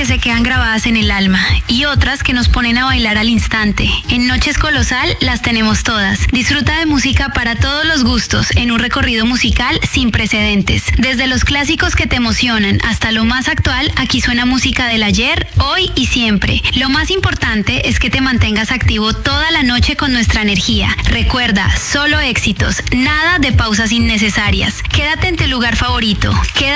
que se quedan grabadas en el alma y otras que nos ponen a bailar al instante. En Noches Colosal las tenemos todas. Disfruta de música para todos los gustos en un recorrido musical sin precedentes. Desde los clásicos que te emocionan hasta lo más actual, aquí suena música del ayer, hoy y siempre. Lo más importante es que te mantengas activo toda la noche con nuestra energía. Recuerda, solo éxitos, nada de pausas innecesarias. Quédate en tu lugar favorito.